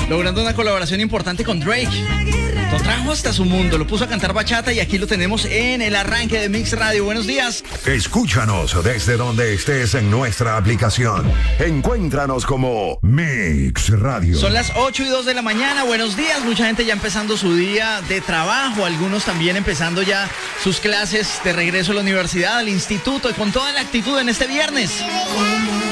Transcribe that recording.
logrando una colaboración importante con Drake. Lo trajo hasta su mundo, lo puso a cantar bachata y aquí lo tenemos en el arranque de Mix Radio. Buenos días. Escúchanos desde donde estés en nuestra aplicación. Encuéntranos como Mix Radio. Son las 8:02 de la mañana. Buenos días. Mucha gente ya empezando su día de trabajo. Algunos también empezando ya sus clases de regreso a la universidad, al instituto y con toda la actitud en este viernes.